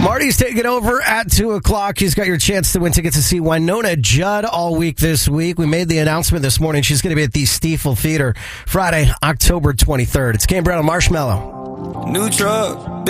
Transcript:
Marty's taking over at 2 o'clock. He's got your chance to win tickets to see Wynonna Judd all week this week. We made the announcement this morning. She's going to be at the Stiefel Theater Friday, October 23rd. It's Kane Brown and Marshmallow. New truck.